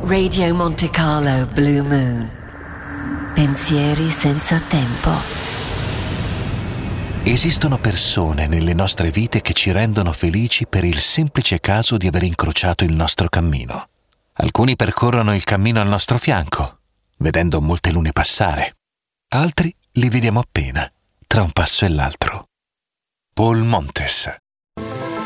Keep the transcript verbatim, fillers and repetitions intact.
Radio Monte Carlo Blue Moon. Pensieri senza tempo. Esistono persone nelle nostre vite che ci rendono felici per il semplice caso di aver incrociato il nostro cammino. Alcuni percorrono il cammino al nostro fianco, vedendo molte lune passare. Altri li vediamo appena, tra un passo e l'altro. Paul Montes.